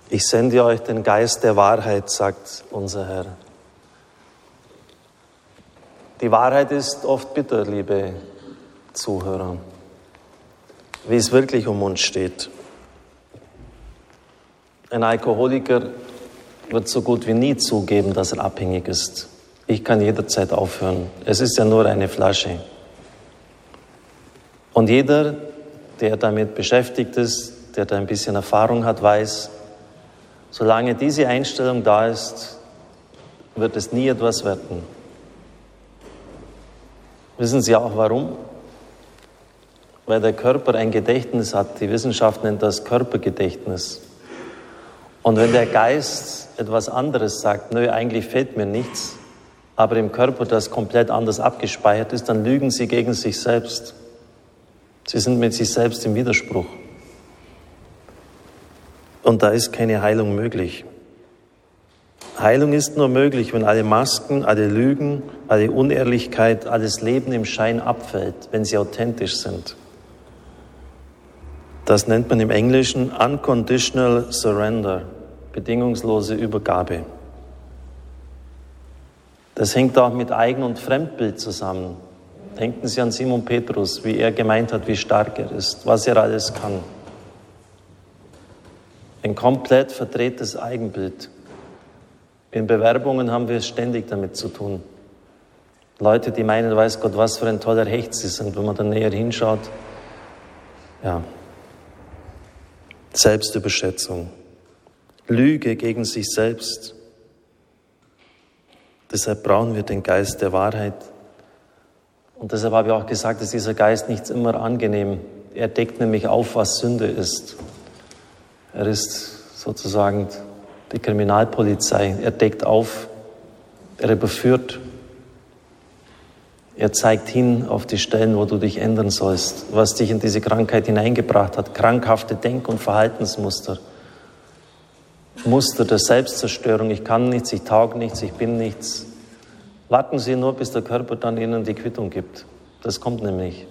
Ich sende euch den Geist der Wahrheit, sagt unser Herr. Die Wahrheit ist oft bitter, liebe Zuhörer, wie es wirklich um uns steht. Ein Alkoholiker wird so gut wie nie zugeben, dass er abhängig ist. Ich kann jederzeit aufhören. Es ist ja nur eine Flasche. Und jeder, der damit beschäftigt ist, der da ein bisschen Erfahrung hat, weiß, solange diese Einstellung da ist, wird es nie etwas werden. Wissen Sie auch warum? Weil der Körper ein Gedächtnis hat. Die Wissenschaft nennt das Körpergedächtnis. Und wenn der Geist etwas anderes sagt, nö, eigentlich fehlt mir nichts, aber im Körper das komplett anders abgespeichert ist, dann lügen Sie gegen sich selbst. Sie sind mit sich selbst im Widerspruch. Und da ist keine Heilung möglich. Heilung ist nur möglich, wenn alle Masken, alle Lügen, alle Unehrlichkeit, alles Leben im Schein abfällt, wenn sie authentisch sind. Das nennt man im Englischen Unconditional Surrender, bedingungslose Übergabe. Das hängt auch mit Eigen- und Fremdbild zusammen. Denken Sie an Simon Petrus, wie er gemeint hat, wie stark er ist, was er alles kann. Ein komplett verdrehtes Eigenbild. In Bewerbungen haben wir es ständig damit zu tun. Leute, die meinen, weiß Gott, was für ein toller Hecht sie sind, wenn man dann näher hinschaut. Ja. Selbstüberschätzung. Lüge gegen sich selbst. Deshalb brauchen wir den Geist der Wahrheit. Und deshalb habe ich auch gesagt, dass dieser Geist nicht immer angenehm. Er deckt nämlich auf, was Sünde ist. Er ist sozusagen die Kriminalpolizei. Er deckt auf, er überführt. Er zeigt hin auf die Stellen, wo du dich ändern sollst, was dich in diese Krankheit hineingebracht hat. Krankhafte Denk- und Verhaltensmuster. Muster der Selbstzerstörung. Ich kann nichts, ich tauge nichts, ich bin nichts. Warten Sie nur, bis der Körper dann Ihnen die Quittung gibt. Das kommt nämlich.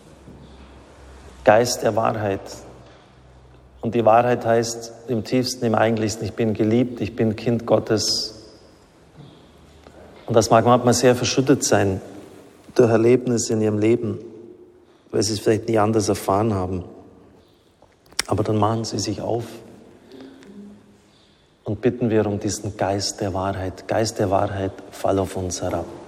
Geist der Wahrheit. Und die Wahrheit heißt im tiefsten, im eigentlichsten, ich bin geliebt, ich bin Kind Gottes. Und das mag manchmal sehr verschüttet sein durch Erlebnisse in ihrem Leben, weil sie es vielleicht nie anders erfahren haben. Aber dann machen Sie sich auf und bitten wir um diesen Geist der Wahrheit. Geist der Wahrheit, fall auf uns herab.